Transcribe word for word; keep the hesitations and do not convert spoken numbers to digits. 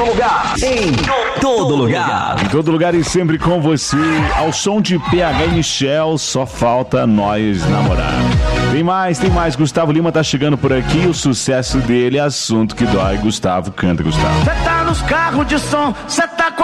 lugar. Em todo lugar. Em todo lugar e sempre com você. Ao som de P H e Michel, só falta nós namorar. Tem mais, tem mais. Gustavo Lima tá chegando por aqui. O sucesso dele é assunto que dói. Gustavo, canta, Gustavo. Cê tá nos carros de som, cê tá com